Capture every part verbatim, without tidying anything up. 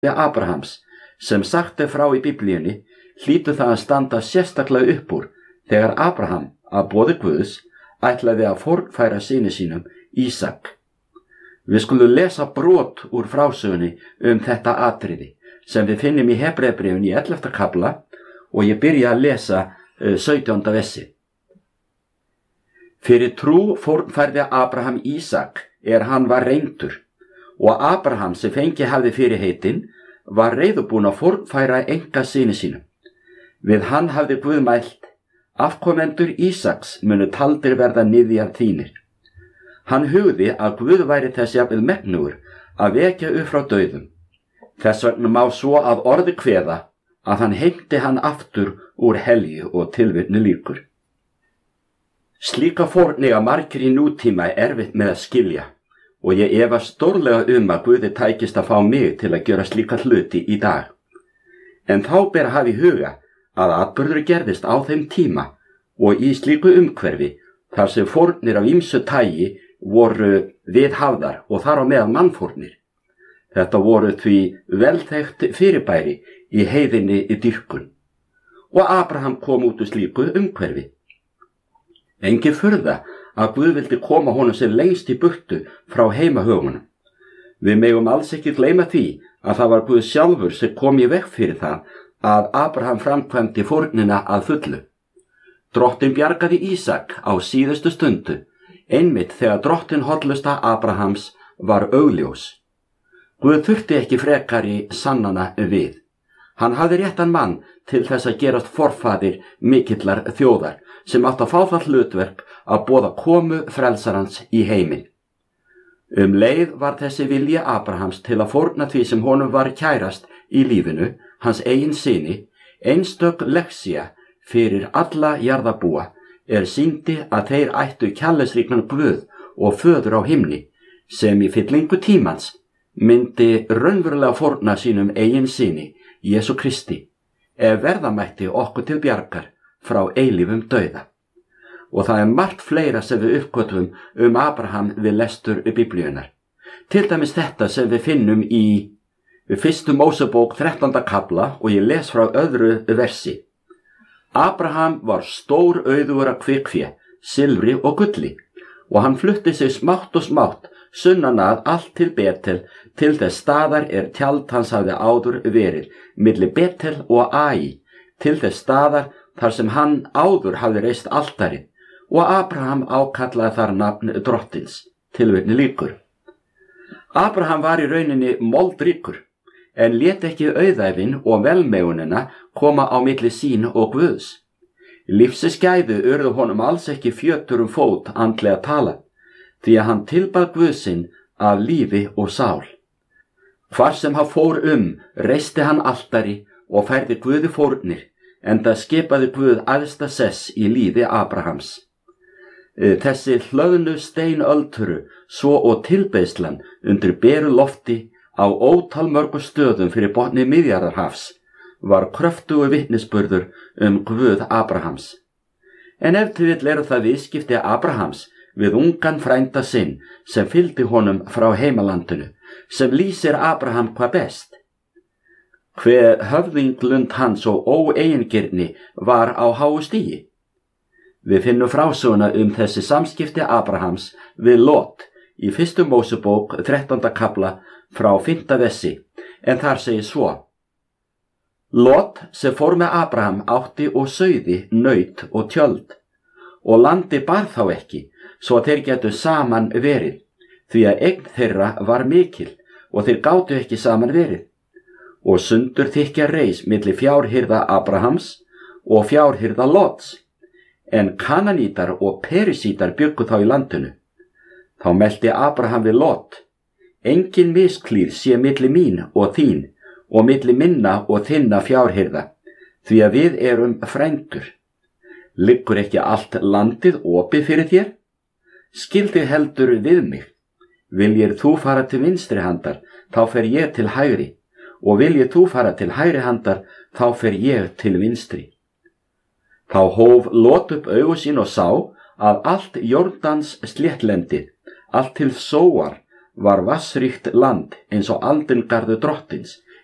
Abrahams, sem sagt er frá í Biblíunni, hlýtur það að standa sérstaklega upp úr þegar Abraham, að boði Guðs, ætlaði að fornfæra syni sínum Ísak. Við skulum lesa brot úr frásögunni um þetta atriði sem við finnum í Hebreabréfinu í ellefta kafla og ég byrja að lesa uh, sautjánda versi. Fyrir trú fornfærði Abraham Ísak er hann var reyndur og Abraham sem fengi hafði fyrirheitin var reiðubúinn að fornfæra enga syni sínum. Við hann hafði Guð mælt, afkomendur Ísaks munu taldir verða niðjar þínir. Hann hugði að Guð væri þess jafnvel megnugur að vekja upp frá dauðum. Þess vegna má svo að orði kveða að hann heimti hann aftur úr helju og tilvitnu líkur. Slíka fórniga margir í nútíma er erfitt með að skilja og ég efast stórlega um að Guði tækist að fá mig til að gera slíka hluti í dag. En þá ber að hafa í huga að atburður gerðist á þeim tíma og í slíku umhverfi þar sem fórnir af ýmsu tagi voru viðhafðar og þar á meðal mannfórnir. Þetta voru því velþekkt fyrirbæri í heiðinni í dýrkun og Abraham kom út úr slíku umhverfi. Engin furða að Guð vildi koma honum sem lengst í burtu frá heimahögunum. Við megum alls ekki gleyma því að það var Guð sjálfur sem kom í veg fyrir það að Abraham framkvæmdi fórnina að fullu. Drottinn bjargaði Ísak á síðustu stundu, einmitt þegar drottin hollusta Abrahams var augljós. Guð þurfti ekki frekari sannana við. Hann hafði réttan mann til þess að gerast forfaðir mikillar þjóðar sem átt að fá það hlutverk að boða komu frelsarans í heiminn. Um leið var þessi vilji Abrahams til að fórna því sem honum var kærast í lífinu, hans eigin syni, einstök lexía fyrir alla jarðarbúa er sýndi að þeir ættu kærleiksríkan Guð og föður á himni sem í fyllingu tímans myndi raunverulega fórna sínum eigin syni, Jesú Kristi, ef verða mætti okkur til bjargar frá eilífum dauða. Og það er margt fleira sem við uppgötvum um Abraham við lestur Biblíunnar. Til dæmis þetta sem við finnum í fyrstu Mósebók þrettánda kafla og ég les frá öðru versi. Abraham var stór auðugur af kvikfé, silfri og gulli og hann flutti sig smátt og smátt sunnan að allt til Betel til þess staðar er tjald hans hafði áður verið, milli Betel og Ai, til þess staðar þar sem hann áður hafði reist altarið og Abraham ákallaði þar nafn drottins, tilvitni líkur. Abraham var í rauninni moldríkur, en lét ekki auðæfin og velmegunina koma á milli sín og Guðs. Lífsins gæði urðu honum alls ekki fjötur um fót andlega tala, því að hann tilbað Guð sinn af lífi og sál. Hvar sem hann fór um, reisti hann altari og færði Guði fórnir, enda skipaði Guð æðsta sess í lífi Abrahams. Þessi hlöðnu steinölduru, svo og tilbeiðslan undir beru lofti á ótal mörgu stöðum fyrir botni Miðjarðarhafs var kröftugur vitnisburður um Guð Abrahams. En ef til vill eru það viðskipti Abrahams við ungan frænda sinn sem fylgdi honum frá heimalandinu, sem lýsir Abraham hvað best. Hve höfðinglund hans og óeigingirni var á háu stigi. Við finnum frásöguna um þessi samskipti Abrahams við Lot í fyrstu Mósebók þrettánda kafla frá fimmta versi, en þar segir svo. Lot sem fór með Abraham átti og sauði, naut og tjöld, og landi bar þá ekki, svo að þeir getu saman verið, því að eign þeirra var mikil og þeir gátu ekki saman verið. Og sundur þykja reis milli fjárhirða Abrahams og fjárhirða Lots, en Kananítar og Perisítar bjuggu þá í landinu. Þá melti Abraham við Lot, engin misklíð sé milli mín og þín, og milli minna og þinna fjárhirða, því að við erum frændur. Liggur ekki allt landið opið fyrir þér? Skildi heldur við mig. Viljir þú fara til vinstri handar, þá fer ég til hægri, og viljir þú fara til hægri handar, þá fer ég til vinstri. Þá hóf Lot upp augu sín og sá að allt Jordans sléttlendið, allt til Sóar, var vassríkt land eins og aldingarður drottins,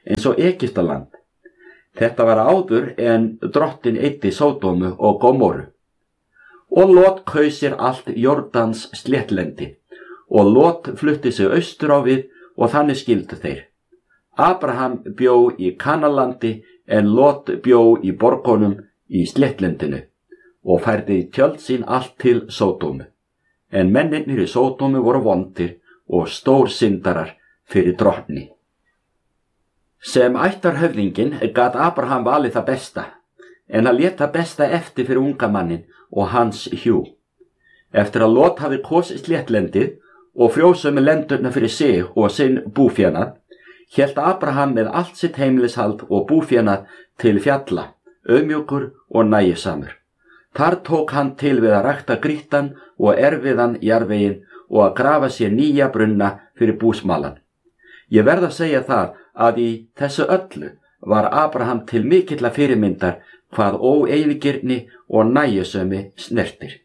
eins og Egyptaland. Þetta var áður en drottin eyddi Sódómu og Gómorru. Og Lot kaus sér allt Jordans sléttlendi, og Lot flutti sig austur á við og þannig skildu þeir. Abraham bjó í Kanalandi en Lot bjó í borgunum í sléttlendinu og færði tjöld sín allt til Sódómu. En mennirnir í Sódómu voru vondir og stór syndarar fyrir drottni. Sem ættarhöfðinginn gat Abraham valið það besta, en hann lét það besta eftir fyrir unga mannin og hans hjú. Eftir að Lot hafi kosið sléttlendið og frjósömu lendurna fyrir sig og sinn búfénað, hélt Abraham með allt sitt heimilishald og búfénað til fjalla, auðmjúkur og nægisamur. Þar tók hann til við að rækta grýttan og erfiðan jarðveginn og að grafa sér nýja brunna fyrir búsmalan. Ég verð að segja það að í þessu öllu var Abraham til mikilla fyrirmyndar hvað óeigingirni og nægjusemi snertir.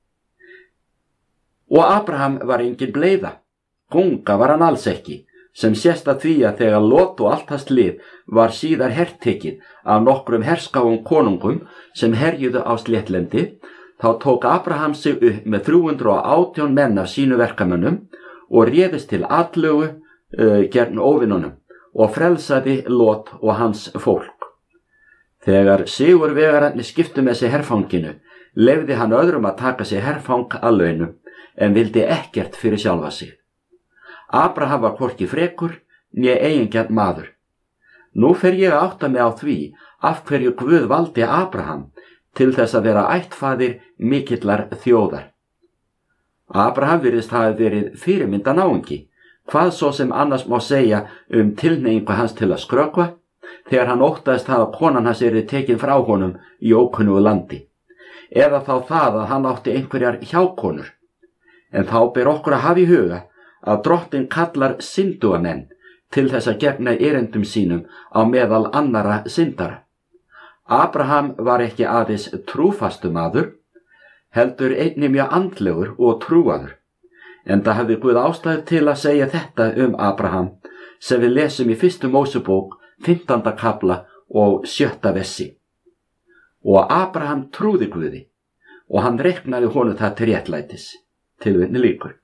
Og Abraham var engin bleiða, gunga var hann alls ekki, sem sést að því að þegar Lot og allt hans lið var síðar hertekið af nokkrum herskáum konungum sem herjuðu á sléttlendi, þá tók Abraham sig upp með þrjú hundruð og átján menn af sínu verkamönnum og réðist til atlögu uh, gegn óvinunum og frelsaði Lot og hans fólk. Þegar sigurvegararnir skiptu með sig herfanginu, leyfði hann öðrum að taka sig herfang að launum, en vildi ekkert fyrir sjálfa sig. Abraham var hvorki frekur né eigingjarn maður. Nú fer ég að átta mig á því af hverju Guð valdi Abraham til þess að vera ættfaðir mikillar þjóðar. Abraham virðist hafa verið fyrirmynda náungi, hvað svo sem annars má segja um tilhneigingu hans til að skrökva, þegar hann óttaðist hafa konan hans yrði tekin frá honum í ókunnugu landi, eða þá það að hann átti einhverjar hjákonur. En þá ber okkur að hafa í huga að drottin kallar synduga menn til þess að gegna erindum sínum á meðal annara syndara. Abraham var ekki aðeins trúfastu maður, heldur einnig mjög andlegur og trúaður. Enda hafði Guð ástæðu til að segja þetta um Abraham, sem við lesum í fyrstu Mósebók, fimmtánda kafla og sjötta vessi. Og Abraham trúði Guði, og hann reiknaði honum það til réttlætis. Tilvitni lýkur.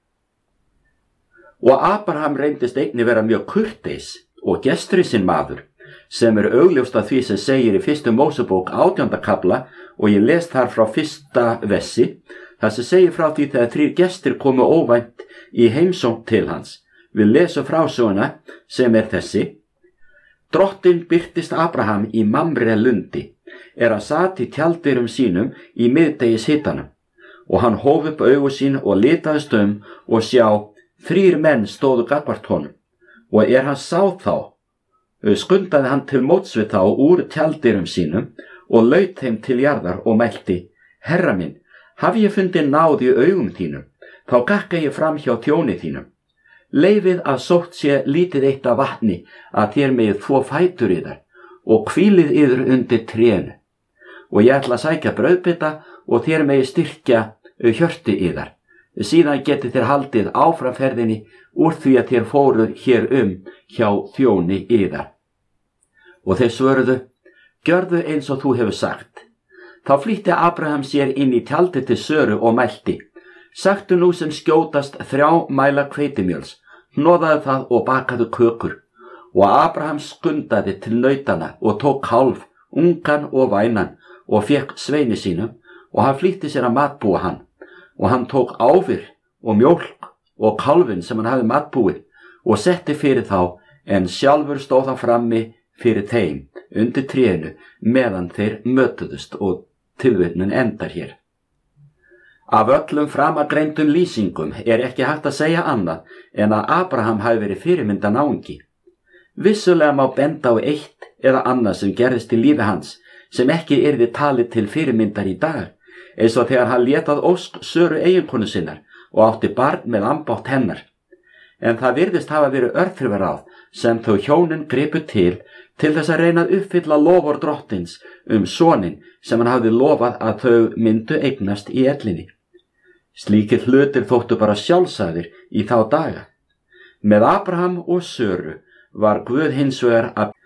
Og Abraham reyndist einnig vera mjög kurteis og gestrisinn maður, sem er augljóst að því sem segir í fyrstu Mósebók átjánda kafla og ég les þar frá fyrsta vessi, þar sem segir frá því þegar þrír gestir komu óvænt í heimsókn til hans. Við lesum frásöguna sem er þessi: Drottin birtist Abraham í Mamre lundi, er að sat í tjaldyrum sínum í miðdegis hitanum. Og hann hóf upp augu sín og litaðist um og sjá, þrír menn stóðu gagnvart honum. Og er hann sá þá, skundaði hann til móts við þá úr tjaldyrum sínum og laut þeim til jarðar og mælti: Herra minn, hafi ég fundið náð í augum þínum, þá gakka ég fram hjá þjóni þínum. Leifið að sótt sé lítið eitt af vatni að þér megið þvo fætur yðar og hvílið yður undir trénu. Og ég ætla að sækja brauðbita og þér megið styrkja hjörti yðar. Síðan getið þér haldið áframferðinni úr því að þér fóruð hér um hjá þjóni yðar. Og þeir svöruðu: Gjörðu eins og þú hefur sagt. Þá flýtti Abraham sér inn í tjaldið til Söru og mælti: Sagtu nú sem skjótast þrjá mæla hveitimjöls, hnoðaðu það og bakaðu kökur. Og Abraham skundaði til nautana og tók kálf, ungan og vænan, og fekk sveini sínum, og hann flýtti sér að matbúa hann. Og hann tók ávir og mjólk og kálfin sem hann hafði matbúið og setti fyrir þá, en sjálfur stóð hann frammi fyrir þeim undir trénu meðan þeir mötuðust, og tilvitnun endar hér. Af öllum framangreindum lýsingum er ekki hægt að segja annað en að Abraham hafi verið fyrirmynda náungi. Vissulega má benda á eitt eða annað sem gerðist í lífi hans sem ekki yrði talið til fyrirmyndar í dag, eins og þegar hann lét að ósk Söru eiginkonu sinnar og átti barn með ambátt hennar. En það virðist hafa verið örþrifaráð sem þau hjónin gripu til til þess að reyna að uppfylla loford drottins um soninn sem hann hafði lofað að þau myndu eignast í ellinni. Slíkir hlutir þóttu bara sjálfsagðir í þá daga. Með Abraham og Söru var Guð hins vegar að